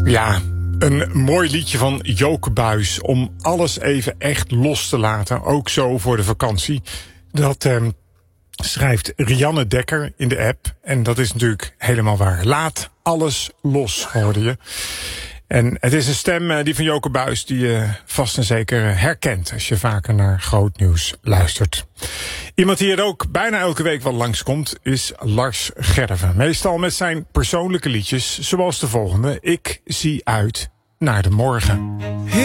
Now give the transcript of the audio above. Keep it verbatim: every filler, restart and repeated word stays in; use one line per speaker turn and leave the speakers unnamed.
Ja, een mooi liedje van Joke Buys om alles even echt los te laten. Ook zo voor de vakantie. Dat eh, schrijft Rianne Dekker in de app. En dat is natuurlijk helemaal waar. Laat alles los, hoorde je. En het is een stem die van Joke Buys die je vast en zeker herkent als je vaker naar Groot Nieuws luistert. Iemand die er ook bijna elke week wel langskomt is Lars Gerven. Meestal met zijn persoonlijke liedjes zoals de volgende. Ik zie uit naar de morgen.